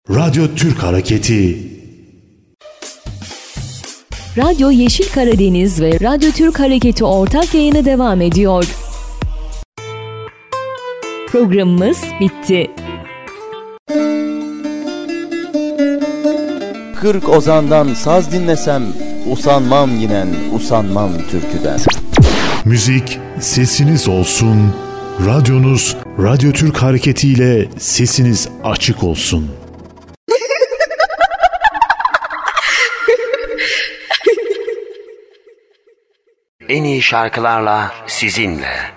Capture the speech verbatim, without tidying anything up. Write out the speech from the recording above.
Radyo Türk Hareketi. Radyo Yeşil Karadeniz ve Radyo Türk Hareketi ortak yayını devam ediyor. Programımız bitti. Kırk ozandan saz dinlesem, usanmam yinen, usanmam türküden. Müzik sesiniz olsun. Radyonuz Radyo Türk Hareketi ile sesiniz açık olsun. En iyi şarkılarla sizinle.